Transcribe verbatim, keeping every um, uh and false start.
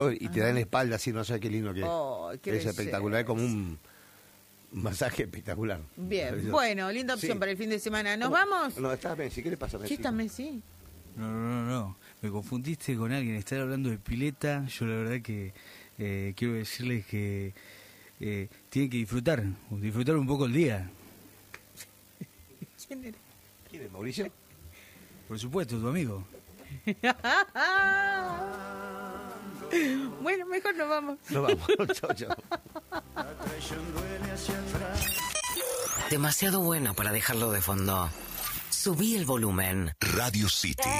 Y te da en la espalda así, no sé qué lindo que oh, qué es. Espectacular, es como un masaje espectacular. Bien, bueno, linda opción sí. para el fin de semana. ¿Nos ¿Cómo? vamos? No, está Messi, ¿qué le pasa a Messi? ¿Qué está Messi? No, no, no, no, me confundiste con alguien. Estar hablando de pileta, yo la verdad que eh, quiero decirles que eh, tienen que disfrutar, disfrutar un poco el día. ¿Quién era? ¿Quién es, Mauricio? Por supuesto, tu amigo. Bueno, mejor nos vamos. Nos vamos, chao, chao. Demasiado bueno para dejarlo de fondo. Subí el volumen. Radio City.